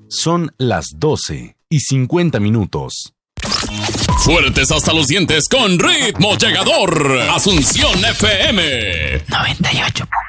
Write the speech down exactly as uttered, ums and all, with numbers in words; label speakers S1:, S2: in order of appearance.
S1: Son las doce y cincuenta minutos.
S2: Fuertes hasta los dientes con ritmo llegador. Asunción F M
S3: noventa y ocho punto